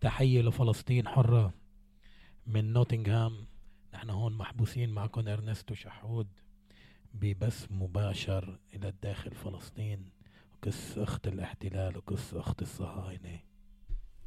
تحية لفلسطين حرة من نوتنغهام. نحن هون محبوسين معكم إرنستو شحود ببث مباشر إلى الداخل فلسطين، وقص أخت الاحتلال وقص أخت الصهاينة.